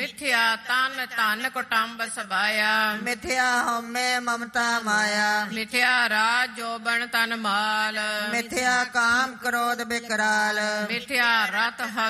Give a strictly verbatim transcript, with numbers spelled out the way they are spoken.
ਮਿਥਿਆ ਤਨ ਧਨ ਕੁਟੰਬ ਸਭਾਇਆ ਮਿਥਿਆ ਹਉਮੈ ਮਮਤਾ ਮਾਇਆ ਮਿਥਿਆ ਰਾਜ ਜੋਬਨ ਤਨ ਮਾਲ ਮਿਥਿਆ ਕਾਮ ਕ੍ਰੋਧ ਬਿਕਰਾਲ ਮਿਥਿਆ ਰਤ